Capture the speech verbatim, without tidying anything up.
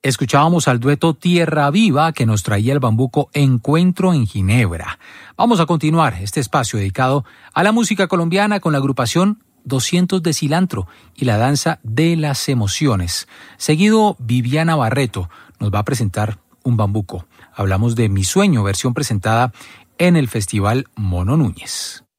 Escuchábamos al dueto Tierra Viva que nos traía el bambuco Encuentro en Ginebra. Vamos a continuar este espacio dedicado a la música colombiana con la agrupación doscientos de Cilantro y la danza de las emociones. Seguido, Viviana Barreto nos va a presentar un bambuco. Hablamos de Mi Sueño, versión presentada en el Festival Mono Núñez.